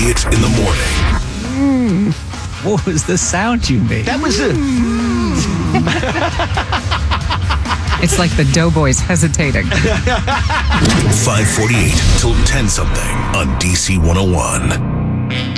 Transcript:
Elliott in the morning. What was the sound you made? That was it. It's like the Doughboys hesitating. 548 till 10 something on DC 101.